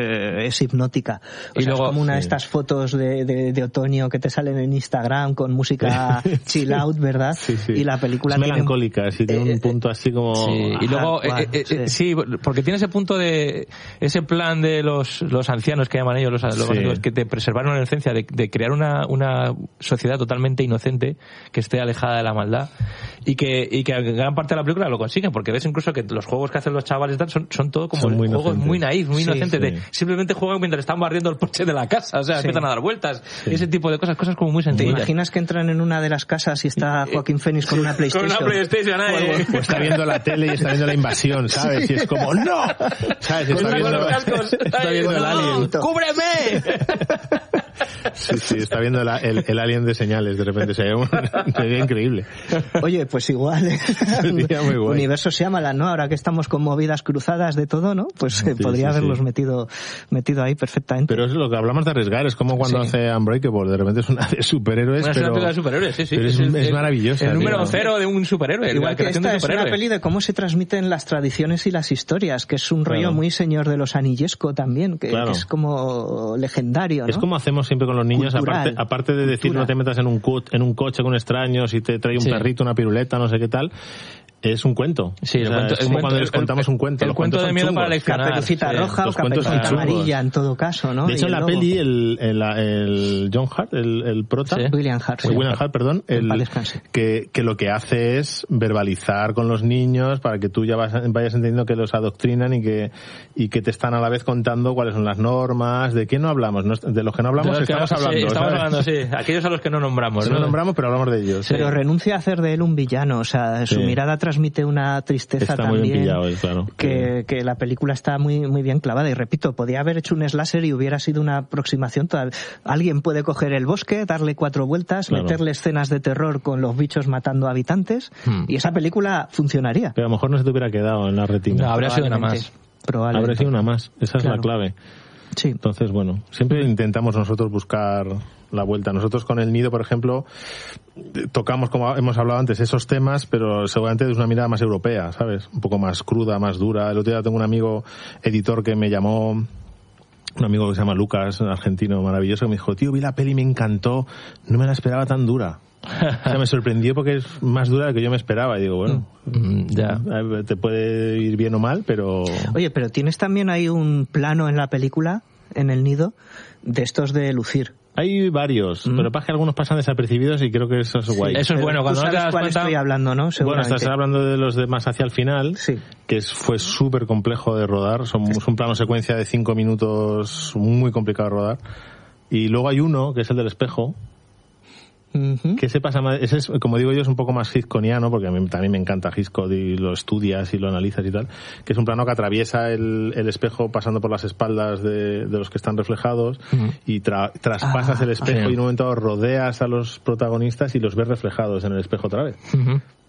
Speaker 3: es hipnótica. O sea, luego, es como una de estas fotos de otoño que te salen en Instagram con música chill out, ¿verdad?
Speaker 1: Sí.
Speaker 3: Y la película
Speaker 1: es melancólica, tiene un punto así como...
Speaker 2: Sí. Y luego, sí, porque tiene ese punto ese plan de los ancianos que llaman ellos, los que te preservaron la inocencia, de crear una sociedad totalmente inocente, que esté alejada de la maldad, y que gran parte de la película lo consiguen, porque ves incluso que los juegos que hacen los chavales son todo como
Speaker 1: muy
Speaker 2: juegos
Speaker 1: inocentes.
Speaker 2: muy naif, muy inocentes, simplemente juegan mientras están barriendo el porche de la casa, o sea, empiezan a dar vueltas, ese tipo de cosas como muy sencillas.
Speaker 3: ¿Te imaginas que entran en una de las casas y está Joaquín Phoenix con una PlayStation?
Speaker 2: Con una PlayStation,
Speaker 1: o está viendo la tele y está viendo la invasión, ¿sabes? Y es como, ¡no! ¿Sabes? Está viendo el Alien.
Speaker 2: ¡Cúbreme!
Speaker 1: Sí, está viendo el Alien de señales, de repente sería increíble.
Speaker 3: Oye, pues igual,
Speaker 1: sería muy guay.
Speaker 3: Universo Shyamalan, ¿no? Ahora que estamos con movidas cruzadas de todo, ¿no? Pues podría haberlos metido ahí perfectamente.
Speaker 1: Pero es lo que hablamos de arriesgar, es como cuando hace Unbreakable, de repente es una de superhéroes,
Speaker 2: es una película de superhéroes, sí.
Speaker 1: Pero es maravillosa.
Speaker 2: El número 0 de un superhéroe.
Speaker 3: Igual que esta es una peli de cómo se transmiten las tradiciones y las historias, que es un rollo muy Señor de los Anillesco también, que es como legendario, ¿no?
Speaker 1: Es como hacemos siempre con los niños, aparte de decir no te metas en un coche con extraños y te trae un perrito, una piruleta, no sé qué tal. Es un cuento.
Speaker 2: Sí,
Speaker 1: es como cuando les contamos un cuento.
Speaker 2: El cuento de miedo para leccionar.
Speaker 3: Caperucita roja o Caperucita amarilla, en todo caso, ¿no?
Speaker 1: De hecho, en la peli, el John Hart, el prota...
Speaker 3: William Hart.
Speaker 1: William Hart, perdón. Que lo que hace es verbalizar con los niños para que tú ya vayas entendiendo que los adoctrinan y que te están a la vez contando cuáles son las normas. ¿De qué no hablamos? De los que no hablamos estamos hablando.
Speaker 2: Sí, estamos hablando, sí. Aquellos a los que no nombramos.
Speaker 1: No nombramos, pero hablamos de ellos.
Speaker 3: Pero renuncia a hacer de él un villano. O sea, su mirada transmite una tristeza
Speaker 1: está
Speaker 3: también,
Speaker 1: muy bien pillado, claro.
Speaker 3: que la película está muy, muy bien clavada. Y repito, podía haber hecho un slasher y hubiera sido una aproximación. Alguien puede coger el bosque, darle 4 vueltas, meterle escenas de terror con los bichos matando habitantes y esa película funcionaría.
Speaker 1: Pero a lo mejor no se te hubiera quedado en la retina.
Speaker 2: No, habría sido una más.
Speaker 1: Habría sido una más. Esa es la clave.
Speaker 3: Sí.
Speaker 1: Entonces, bueno, siempre intentamos nosotros buscar la vuelta. Nosotros con El Nido, por ejemplo, tocamos, como hemos hablado antes, esos temas, pero seguramente desde una mirada más europea, ¿sabes? Un poco más cruda, más dura. El otro día tengo un amigo editor que me llamó, un amigo que se llama Lucas, un argentino maravilloso, que me dijo, tío, vi la peli y me encantó, no me la esperaba tan dura. O sea, me sorprendió porque es más dura de lo que yo me esperaba. Y digo, bueno,
Speaker 2: ya
Speaker 1: te puede ir bien o mal, pero...
Speaker 3: Oye, pero tienes también ahí un plano en la película, en El Nido, de estos de lucir.
Speaker 1: Hay varios, pero pasa que algunos pasan desapercibidos y creo que eso es guay.
Speaker 2: Eso es bueno. Cuando no te das cuenta...
Speaker 3: estoy hablando, ¿no?
Speaker 1: Bueno, estás hablando de los demás hacia el final, que fue súper complejo de rodar. Es un plano secuencia de 5 minutos muy complicado de rodar. Y luego hay uno, que es el del espejo, que se pasa más, ese es, como digo yo, es un poco más hitchcockiano, porque a mí también me encanta Hitchcock y lo estudias y lo analizas y tal, que es un plano que atraviesa el espejo pasando por las espaldas de los que están reflejados y traspasas el espejo y en un momento rodeas a los protagonistas y los ves reflejados en el espejo otra vez.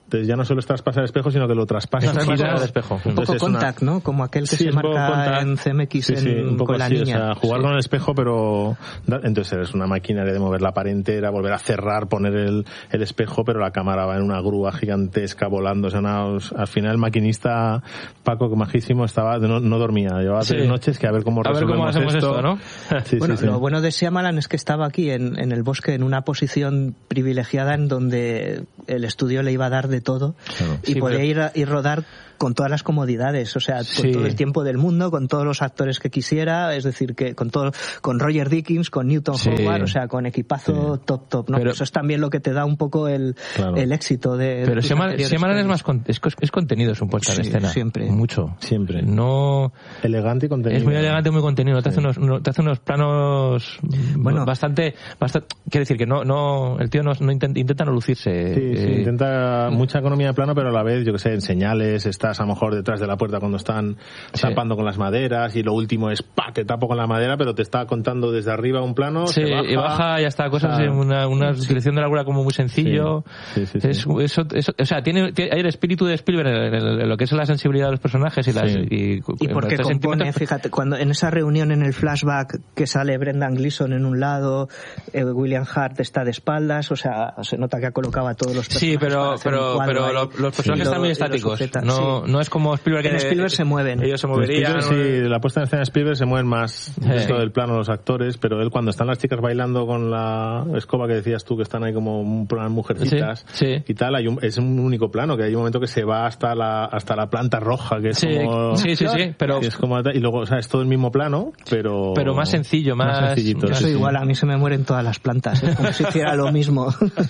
Speaker 1: Entonces ya no solo es traspasar el espejo, sino que lo traspasas
Speaker 2: el espejo.
Speaker 3: Un poco Contact, ¿no? Como aquel que se marca en CMX
Speaker 1: un poco
Speaker 3: con la
Speaker 1: así,
Speaker 3: niña.
Speaker 1: O sea, jugar con el espejo, pero entonces es una maquinaria de mover la pared entera, volver a cerrar, poner el espejo, pero la cámara va en una grúa gigantesca volando. O sea, al final el maquinista Paco, que majísimo, no dormía. Llevaba 3 noches que a ver cómo resolvemos
Speaker 2: esto, ¿no?
Speaker 3: Lo bueno de Shyamalan es que estaba aquí en el bosque en una posición privilegiada en donde el estudio le iba a dar de todo y podía ir y rodar con todas las comodidades, o sea, con todo el tiempo del mundo, con todos los actores que quisiera, es decir, que con Roger Dickens, con Newton Howard, o sea, con equipazo top, ¿no? Pero eso es también lo que te da un poco el éxito de...
Speaker 2: Pero Shyamalan es más es contenido, es un puesta en escena.
Speaker 3: Siempre.
Speaker 2: Mucho.
Speaker 1: Siempre.
Speaker 2: No...
Speaker 1: Elegante y contenido.
Speaker 2: Es muy elegante y muy contenido. Te hace unos planos bastante... Quiere decir que el tío no intenta no lucirse.
Speaker 1: Sí, intenta mucha economía de plano, pero a la vez, yo que sé, en señales, estás a lo mejor detrás de la puerta cuando están tapando con las maderas, y lo último es que tapo con la madera, pero te está contando desde arriba un plano,
Speaker 2: y baja, ya está, cosas en una dirección de largura como muy sencillo. O sea, tiene el espíritu de Spielberg en lo que es la sensibilidad de los personajes
Speaker 3: y porque compone, fíjate, cuando en esa reunión en el flashback que sale Brendan Gleeson en un lado, William Hart está de espaldas, o sea, se nota que ha colocado a todos los personajes.
Speaker 2: Sí, pero los personajes están muy estáticos. No es como Spielberg, que
Speaker 3: en Spielberg se mueven.
Speaker 2: Ellos se moverían.
Speaker 1: La puesta en escena de Spielberg se mueven más dentro del plano los actores, pero él cuando están las chicas bailando con la escoba que decías tú, que están ahí como un plan mujercitas y tal, es un único plano, que hay un momento que se va hasta la planta roja, que es como...
Speaker 2: pero...
Speaker 1: Es como, y luego, o sea, es todo el mismo plano, pero
Speaker 2: más sencillo, más sencillito.
Speaker 3: Yo soy igual, a mí se me mueren todas las plantas, como si hiciera lo mismo.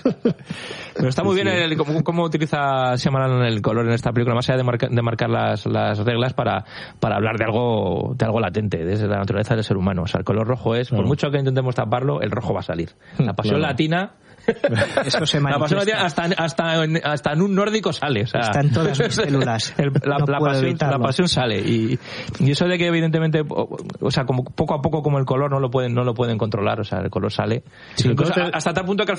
Speaker 2: Pero está muy bien cómo utiliza Shyamalan el color en esta película, más allá de marcar las reglas para hablar de algo latente, desde la naturaleza del ser humano. O sea, el color rojo es, por mucho que intentemos taparlo, el rojo va a salir. La pasión latina...
Speaker 3: Eso se
Speaker 2: manifiesta. Hasta en un nórdico sale, o sea,
Speaker 3: está en todas mis células.
Speaker 2: La pasión sale y eso de que evidentemente, o sea, como poco a poco, como el color no lo pueden controlar, o sea, el color sale hasta tal punto que al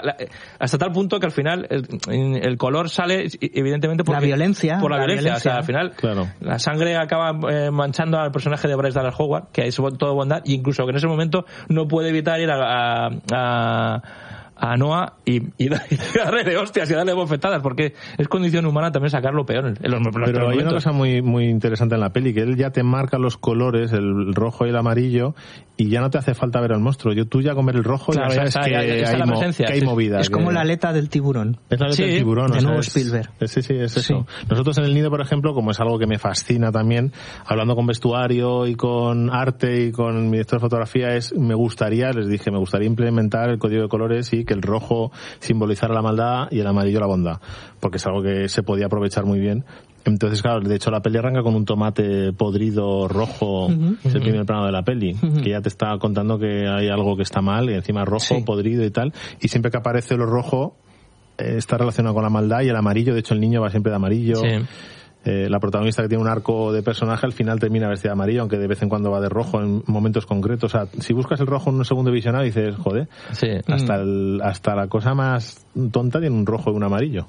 Speaker 2: final el color sale evidentemente por la violencia, o sea, al final la sangre acaba manchando al personaje de Bryce Dallas Howard, que es todo bondad, y incluso que en ese momento no puede evitar ir a Noah y darle de hostias y darle bofetadas, porque es condición humana también sacar lo peor en los
Speaker 1: Pero hay una cosa muy, muy interesante en la peli, que él ya te marca los colores, el rojo y el amarillo, y ya no te hace falta ver al monstruo. Tú ya con ver el rojo ya sabes que hay movida.
Speaker 3: Es como la aleta del tiburón.
Speaker 1: Es la aleta del tiburón.
Speaker 3: De nuevo Spielberg.
Speaker 1: Sí, es eso. Nosotros en El Nido, por ejemplo, como es algo que me fascina también, hablando con vestuario y con arte y con mi director de fotografía, me gustaría implementar el código de colores y que el rojo simbolizara la maldad y el amarillo la bondad, porque es algo que se podía aprovechar muy bien. Entonces, claro, de hecho la peli arranca con un tomate podrido rojo, es el primer plano de la peli, que ya te está contando que hay algo que está mal, y encima rojo, podrido y tal, y siempre que aparece lo rojo está relacionado con la maldad, y el amarillo, de hecho el niño va siempre de amarillo. La protagonista, que tiene un arco de personaje, al final termina vestida de amarillo, aunque de vez en cuando va de rojo en momentos concretos. O sea, si buscas el rojo en un segundo visionado dices, joder, hasta la cosa más tonta tiene un rojo y un amarillo.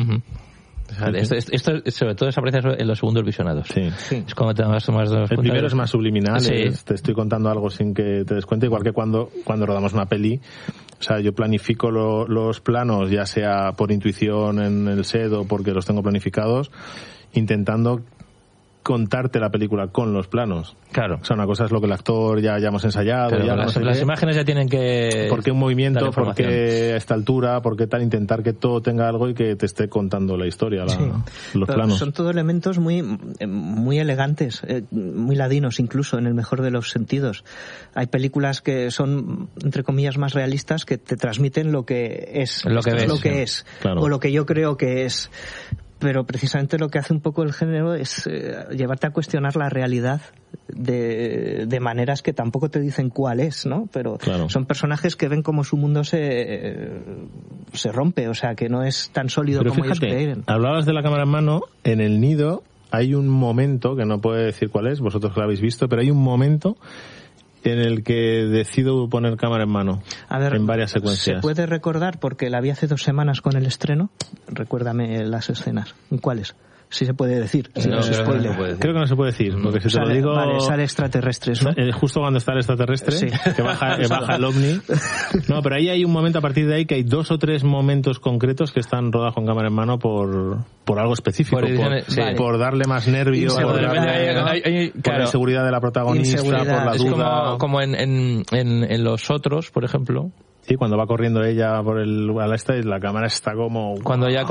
Speaker 2: Esto sobre todo se aprecia en los segundos visionados. Es cuando te das más de los
Speaker 1: el primero es más subliminal, te estoy contando algo sin que te des cuenta, igual que cuando rodamos una peli. O sea, yo planifico los planos, ya sea por intuición en el set o porque los tengo planificados, intentando contarte la película con los planos.
Speaker 2: Claro.
Speaker 1: O sea, una cosa es lo que el actor ya hemos ensayado.
Speaker 2: Pero ya las imágenes ya tienen que...
Speaker 1: ¿Por qué un movimiento? ¿Por qué a esta altura? ¿Por qué tal? Intentar que todo tenga algo y que te esté contando la historia, los planos.
Speaker 3: Son todos elementos muy, muy elegantes, muy ladinos incluso, en el mejor de los sentidos. Hay películas que son, entre comillas, más realistas, que te transmiten lo que es.
Speaker 2: Lo que
Speaker 3: es. Claro. O lo que yo creo que es. Pero precisamente lo que hace un poco el género es llevarte a cuestionar la realidad de maneras que tampoco te dicen cuál es, ¿no? Pero son personajes que ven como su mundo se rompe, o sea, que no es tan sólido como ellos creen.
Speaker 1: Hablabas de la cámara en mano. En El Nido hay un momento, que no puedo decir cuál es, vosotros que lo habéis visto, pero hay un momento en el que decido poner cámara en mano.
Speaker 3: A ver,
Speaker 1: en varias secuencias.
Speaker 3: ¿Se puede recordar? Porque la vi hace 2 semanas con el estreno. Recuérdame las escenas. ¿Cuáles? Si se puede decir.
Speaker 2: No,
Speaker 3: spoiler.
Speaker 1: Creo que no se puede decir, porque si te lo digo...
Speaker 3: Vale, sale extraterrestres, ¿no?
Speaker 1: Justo cuando está el extraterrestre,
Speaker 3: sí.
Speaker 1: que baja el ovni. No, pero ahí hay un momento a partir de ahí que hay 2 o 3 momentos concretos que están rodados con cámara en mano por algo específico, por darle más nervio, por darle seguridad de la protagonista, por la duda.
Speaker 2: Como en Los Otros, por ejemplo.
Speaker 1: Sí, cuando va corriendo ella por la cámara está como...
Speaker 2: Cuando ya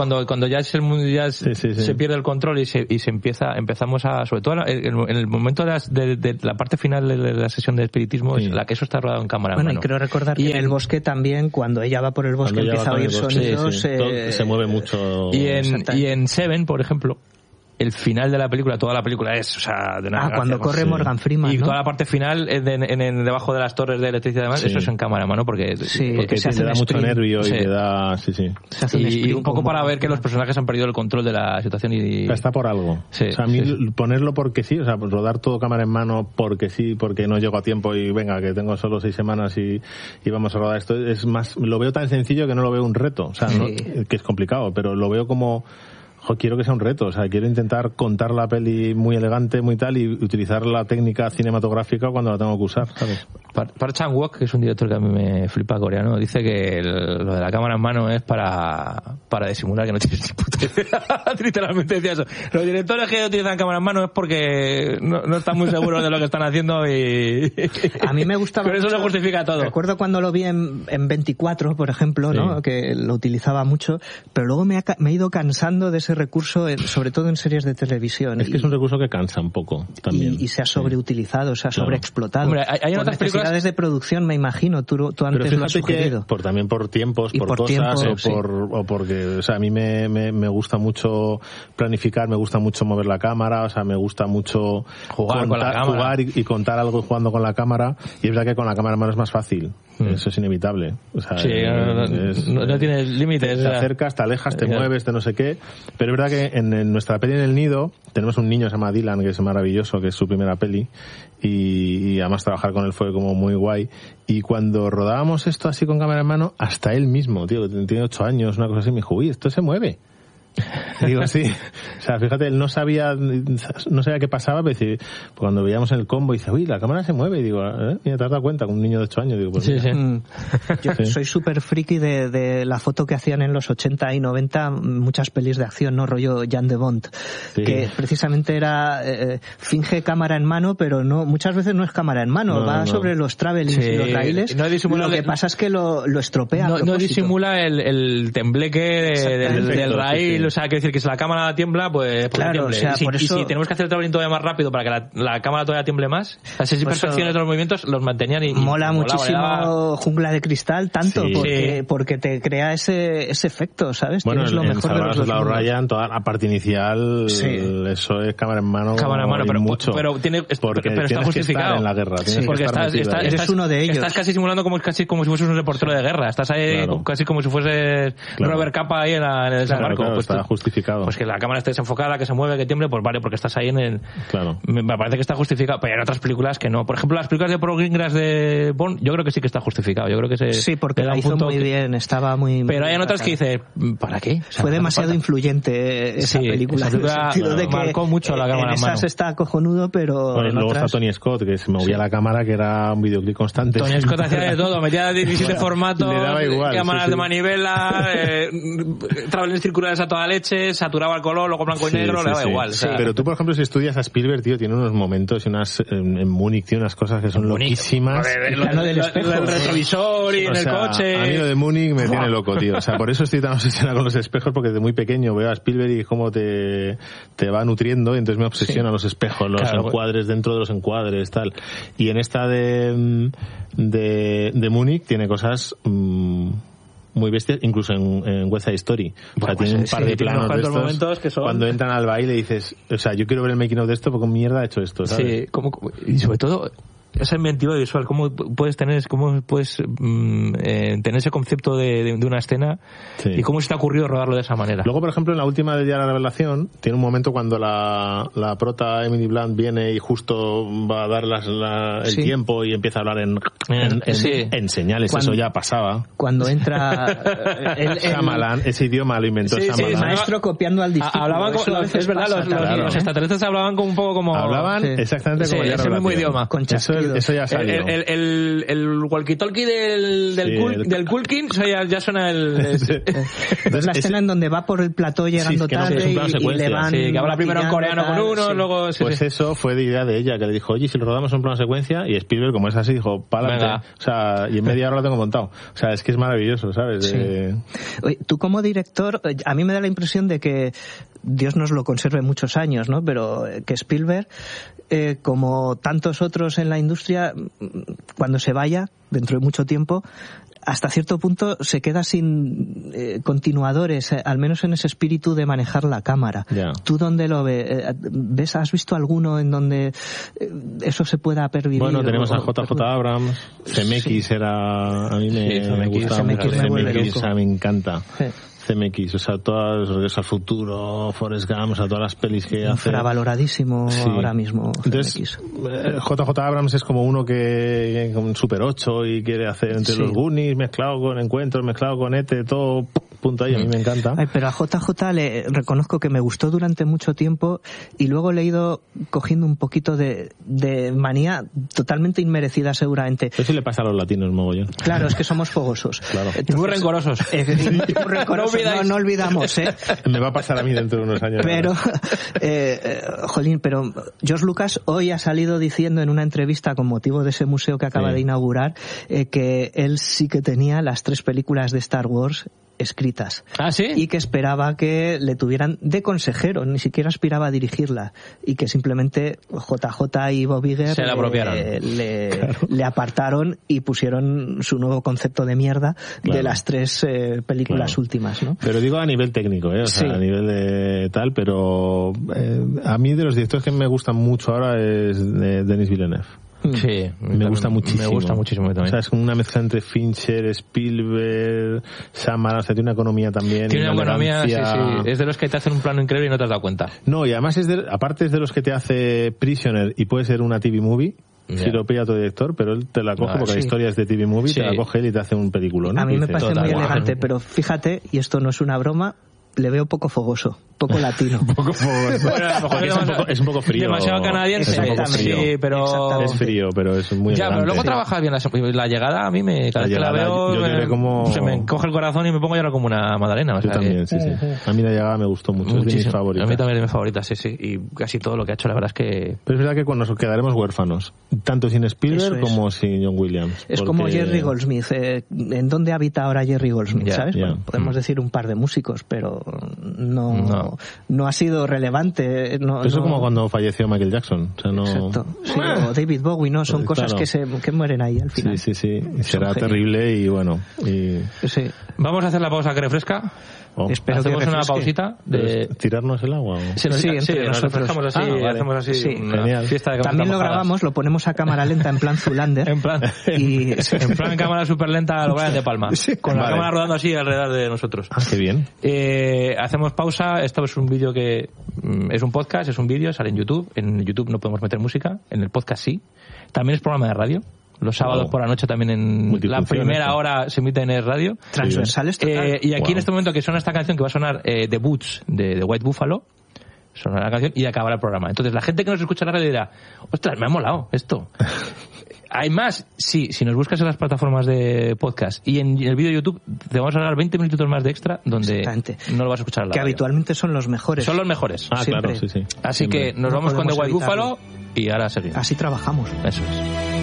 Speaker 2: se pierde el control y se empezamos a... Sobre todo en el momento de la parte final de la sesión de espiritismo, es la que eso está rodado en cámara.
Speaker 3: Bueno, y creo recordar que en el bosque también, cuando ella va por el bosque, empieza a oír sonidos...
Speaker 1: se mueve mucho.
Speaker 2: Y en Seven, por ejemplo, el final de la película, toda la película es, o sea, de nada.
Speaker 3: Cuando corre Morgan Freeman,
Speaker 2: y
Speaker 3: ¿no?
Speaker 2: toda la parte final debajo de las torres de electricidad, además, eso es en cámara, ¿no? Porque
Speaker 1: se da mucho nervio y le da,
Speaker 2: y un poco para ver que los personajes han perdido el control de la situación y
Speaker 1: está por algo. Sí, o sea, a mí ponerlo porque sí, o sea, rodar todo cámara en mano porque sí, porque no llego a tiempo y venga, que tengo solo 6 semanas y vamos a rodar esto, es más, lo veo tan sencillo que no lo veo un reto, o sea, que es complicado, pero lo veo como quiero que sea un reto, o sea, quiero intentar contar la peli muy elegante, muy tal, y utilizar la técnica cinematográfica cuando la tengo que usar, ¿sabes?
Speaker 2: Park Chan-wook, que es un director que a mí me flipa coreano, dice que lo de la cámara en mano es para disimular que no tienes ni puta idea. Literalmente decía eso. Los directores que utilizan cámara en mano es porque no están muy seguros de lo que están haciendo y...
Speaker 3: A mí me gustaba...
Speaker 2: Pero eso se justifica todo.
Speaker 3: Recuerdo cuando lo vi en 24, por ejemplo, ¿no? Que lo utilizaba mucho, pero luego me he ido cansando de ese recurso, sobre todo en series de televisión.
Speaker 1: Es que es un recurso que cansa un poco también.
Speaker 3: Y se ha sobreutilizado, se ha sobreexplotado.
Speaker 2: Hombre, hay
Speaker 3: por
Speaker 2: otras
Speaker 3: necesidades de producción, me imagino, tú antes lo has sugerido.
Speaker 1: También por tiempos, por cosas, o porque, o sea, a mí me gusta mucho planificar, me gusta mucho mover la cámara, o sea, me gusta mucho jugar y contar algo jugando con la cámara, y es verdad que con la cámara en mano es más fácil. Eso es inevitable. O sea,
Speaker 2: no tienes límites.
Speaker 1: Te acercas, te alejas, te mueves, te no sé qué. Pero es verdad que en nuestra peli en el nido tenemos un niño que se llama Dylan, que es maravilloso, que es su primera peli, y además trabajar con él fue como muy guay. Y cuando rodábamos esto así con cámara en mano, hasta él mismo, tío, que tiene 8 años, una cosa así, me dijo, uy, esto se mueve. Digo, sí. O sea, fíjate, él no sabía qué pasaba, pero cuando veíamos en el combo dice, uy, la cámara se mueve, y digo, mira, te has dado cuenta, con un niño de 8 años, digo, pues
Speaker 2: sí.
Speaker 3: Yo soy súper friki de la foto que hacían en los 80 y 90 muchas pelis de acción, ¿no? Rollo Jan de Bond, que precisamente era finge cámara en mano, pero no, muchas veces no es cámara en mano, va sobre los travelings y los raíles. Lo que pasa es que lo estropea.
Speaker 2: No disimula el tembleque del raíl. O sea, quiere decir que si la cámara tiembla, pues
Speaker 3: claro,
Speaker 2: tiemble.
Speaker 3: O sea,
Speaker 2: y si tenemos que hacer el traveling todavía más rápido para que la cámara todavía tiemble más, las imperfecciones de los movimientos los mantenían y
Speaker 3: mola muchísimo Jungla de Cristal, tanto porque te crea ese efecto, ¿sabes?
Speaker 1: Bueno,
Speaker 3: es lo mejor de los
Speaker 1: Soldado Ryan, toda la parte inicial, eso es cámara en mano,
Speaker 2: pero
Speaker 1: mucho.
Speaker 2: Pero está justificado.
Speaker 1: Que estar en la guerra.
Speaker 2: Porque
Speaker 3: eres uno de ellos.
Speaker 2: Estás casi simulando como si fueses un reportero de guerra. Estás ahí casi como si fueses Robert Capa ahí en el desembarco.
Speaker 1: Está justificado.
Speaker 2: Pues que la cámara esté desenfocada, que se mueve, que tiemble, pues vale, porque estás ahí en el...
Speaker 1: Claro.
Speaker 2: Me parece que está justificado, pero hay otras películas que no. Por ejemplo, las películas de Paul Greengrass de Bond, yo creo que sí que está justificado. Yo creo que
Speaker 3: sí, porque la hizo muy bien, estaba muy...
Speaker 2: Pero hay otras que dices, ¿para qué?
Speaker 3: O sea, fue demasiado influyente esa película.
Speaker 2: Esa película
Speaker 3: de que
Speaker 2: marcó mucho la cámara en mano.
Speaker 3: Esas está cojonudo, pero
Speaker 1: bueno, luego está Tony Scott, que se movía la cámara, que era un videoclip constante.
Speaker 2: Tony Scott hacía de todo, metía 17 formatos,
Speaker 1: le daba igual,
Speaker 2: cámaras de manivela, travelings circulares a toda leche, saturaba el color, luego blanco y negro, le daba igual. O sea,
Speaker 1: pero tú, por ejemplo, si estudias a Spielberg, tío, tiene unos momentos y en Múnich tiene unas cosas que son loquísimas.
Speaker 2: El retrovisor y en el coche.
Speaker 1: A mí lo de Múnich me tiene loco, tío. O sea, por eso estoy tan obsesionado con los espejos, porque desde muy pequeño veo a Spielberg y cómo te va nutriendo, y entonces me obsesiona los espejos, los encuadres dentro de los encuadres, tal. Y en esta de Múnich tiene cosas muy bestias, incluso en West Side Story. O sea, tiene un par de planos de estos
Speaker 2: momentos que son...
Speaker 1: cuando entran al baile y dices, o sea, yo quiero ver el making of de esto, porque mierda ha hecho esto, ¿sabes?
Speaker 2: Sí, y sobre todo esa inventiva visual, cómo puedes tener ese concepto de una escena y cómo se te ha ocurrido rodarlo de esa manera.
Speaker 1: Luego, por ejemplo, en la última de Ya la revelación, tiene un momento cuando la prota Emily Blunt viene y justo va a dar el tiempo y empieza a hablar en señales. Eso ya pasaba.
Speaker 3: Cuando entra
Speaker 1: Shyamalan, ese idioma lo inventó Shyamalan.
Speaker 3: El maestro copiando al discípulo.
Speaker 2: Hablaban es verdad, los extraterrestres hablaban como un poco como...
Speaker 1: Hablaban exactamente como Ya la revelación.
Speaker 2: Mismo idioma.
Speaker 1: Eso ya salió.
Speaker 2: El walkie-talkie del Culkin ya suena
Speaker 3: es la escena en donde va por el plató llegando tarde y le van...
Speaker 2: Sí, que habla primero en coreano con uno, luego...
Speaker 1: Pues eso fue de idea de ella, que le dijo, oye, si lo rodamos en plano secuencia, y Spielberg, como es así, dijo, pa'lante. O sea, y en media hora lo tengo montado. O sea, es que es maravilloso, ¿sabes?
Speaker 3: Sí. Oye, tú como director, a mí me da la impresión de que Dios nos lo conserve muchos años, ¿no? Pero que Spielberg, como tantos otros en la industria, cuando se vaya, dentro de mucho tiempo, hasta cierto punto se queda sin continuadores, al menos en ese espíritu de manejar la cámara.
Speaker 1: Yeah.
Speaker 3: ¿Tú dónde lo ves? ¿Has visto alguno en donde eso se pueda pervivir?
Speaker 1: Bueno, tenemos a JJ Abrams, CMX era... A mí me gusta mucho. CMX me encanta. Sí. CMX, o sea, todas Regreso al Futuro, Forrest Gump, o sea, todas las pelis que hace.
Speaker 3: Infravaloradísimo ahora mismo.
Speaker 1: Entonces, JJ Abrams es como uno que con Super 8 y quiere hacer entre los Goonies mezclado con Encuentros, mezclado con ET, todo punto ahí, a mí me encanta.
Speaker 3: Ay, pero a JJ le reconozco que me gustó durante mucho tiempo y luego le he ido cogiendo un poquito de manía totalmente inmerecida seguramente.
Speaker 1: Eso le pasa a los latinos, mogollón.
Speaker 3: Claro, es que somos fogosos.
Speaker 1: Claro.
Speaker 2: Entonces, muy rencorosos.
Speaker 3: No olvidamos, ¿eh?
Speaker 1: Me va a pasar a mí dentro de unos años.
Speaker 3: Pero, jolín, pero George Lucas hoy ha salido diciendo en una entrevista con motivo de ese museo que acaba de inaugurar que él sí que tenía las 3 películas de Star Wars escritas.
Speaker 2: ¿Ah, sí?
Speaker 3: Y que esperaba que le tuvieran de consejero, ni siquiera aspiraba a dirigirla, y que simplemente JJ y Bob Iger
Speaker 2: se la apropiaron.
Speaker 3: Le apartaron y pusieron su nuevo concepto de mierda de las 3 películas últimas, ¿no?
Speaker 1: Pero digo a nivel técnico, o sea, a nivel de tal, pero a mí de los directores que me gustan mucho ahora es Denis Villeneuve.
Speaker 2: Sí,
Speaker 1: me gusta muchísimo.
Speaker 2: Me gusta muchísimo también.
Speaker 1: O sea, es una mezcla entre Fincher, Spielberg, Shyamalan, o sea, tiene una economía también.
Speaker 2: Tiene una economía, sí. Es de los que te hacen un plano increíble y no te has dado cuenta.
Speaker 1: No, y además aparte es de los que te hace Prisoner y puede ser una TV movie. Si lo pilla tu director, pero él te la coge porque la historia es de TV movie, te la coge él y te hace un película, ¿no?
Speaker 3: A mí me parece muy elegante, pero fíjate, y esto no es una broma, le veo poco fogoso, poco latino.
Speaker 1: Poco fogoso. Bueno, a lo mejor
Speaker 2: es
Speaker 1: un poco frío.
Speaker 2: Demasiado canadiense.
Speaker 1: Es un poco frío.
Speaker 2: Sí, pero...
Speaker 1: Es frío, pero es muy elegante.
Speaker 2: Pero luego trabajas bien. La llegada a mí cada vez que la veo se me coge el corazón y me pongo a llorar como una magdalena.
Speaker 1: Yo también, sí. A mí La llegada me gustó mucho, es de mis favoritas.
Speaker 2: A mí también es de mis favoritas, sí. Y casi todo lo que ha hecho, la verdad es que...
Speaker 1: Pero es verdad que nos quedaremos huérfanos, tanto sin Spielberg como sin John Williams.
Speaker 3: Es como Jerry Goldsmith. ¿En dónde habita ahora Jerry Goldsmith? ¿Sabes? Bueno, podemos decir un par de músicos, pero no ha sido relevante. Eso
Speaker 1: es como cuando falleció Michael Jackson. O sea, no...
Speaker 3: Exacto. Sí, o David Bowie, ¿no? Son cosas que mueren ahí al final.
Speaker 1: Sí. Será terrible y bueno.
Speaker 3: Sí.
Speaker 2: Vamos a hacer la pausa que refresca.
Speaker 3: Espero
Speaker 2: hacemos
Speaker 3: que
Speaker 2: una pausita de
Speaker 1: tirarnos el agua.
Speaker 2: Nos refrescamos así, hacemos así
Speaker 1: genial.
Speaker 2: Fiesta de
Speaker 3: también lo grabamos, lo ponemos a cámara lenta en plan Zoolander.
Speaker 2: en plan cámara súper lenta, lo Brian De Palma, con la cámara rodando así alrededor de nosotros.
Speaker 1: Qué bien.
Speaker 2: Hacemos pausa. Esto es un vídeo que es un podcast, es un vídeo, sale en YouTube. En YouTube no podemos meter música, en el podcast sí. También es programa de radio. Los sábados por la noche también en la primera hora se emite en radio.
Speaker 3: Transversales total.
Speaker 2: Y aquí en este momento que suena esta canción que va a sonar The Boots de White Buffalo, suena la canción y acabará el programa. Entonces la gente que nos escucha en la radio dirá, ostras, me ha molado esto. Hay más, sí, si nos buscas en las plataformas de podcast y en el vídeo de YouTube te vamos a dar 20 minutos más de extra donde no lo vas a escuchar en la radio.
Speaker 3: Que habitualmente son los mejores.
Speaker 2: Son los mejores.
Speaker 1: Claro, sí.
Speaker 2: Así que nos vamos con The White Buffalo y ahora seguimos.
Speaker 3: Así trabajamos.
Speaker 2: Eso es.